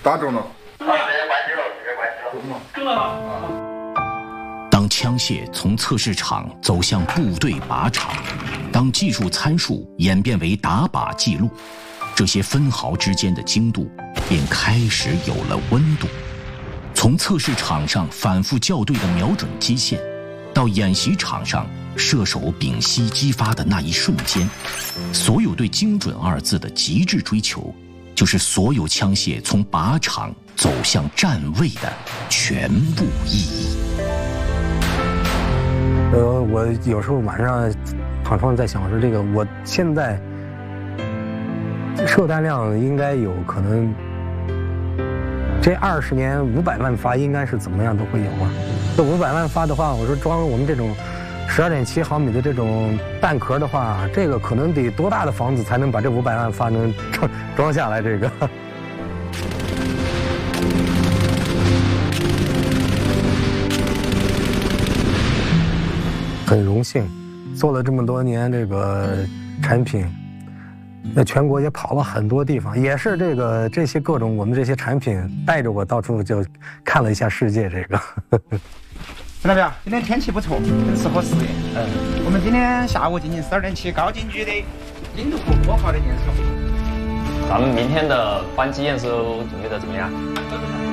打中了。 直接关机了。中了。 当枪械从测试场走向部队靶场，当技术参数演变为打靶记录，这些分毫之间的精度便开始有了温度。从测试场上反复校对的瞄准基线，到演习场上射手屏息激发的那一瞬间，所有对精准二字的极致追求，就是所有枪械从靶场走向站位的全部意义。 我有时候晚上躺床上在想说，这个我现在射弹量应该有可能，这20年500万发应该是怎么样都会有啊。这500万发的话，我说装我们这种12.7毫米的这种弹壳的话，这个可能得多大的房子才能把这500万发能装下来？这个。很荣幸，做了这么多年这个产品，在全国也跑了很多地方，也是这些各种我们这些产品带着我到处就看了一下世界。这个， 陈代表，今天天气不错，很适合实验。我们今天下午进行12.7高精矩的精度和火候的验收。 咱们明天的班机验收准备的怎么样？